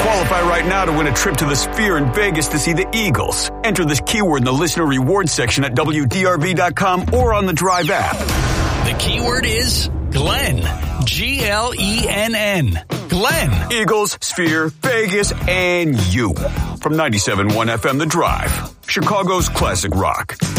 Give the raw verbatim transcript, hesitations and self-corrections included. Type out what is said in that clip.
Qualify right now to win a trip to the Sphere in Vegas to see the Eagles. Enter this keyword in the listener rewards section at W D R V dot com or on the Drive app. The keyword is Glenn. G L E N N. Glenn. Eagles, Sphere, Vegas, and you. From ninety-seven point one F M The Drive. Chicago's classic rock.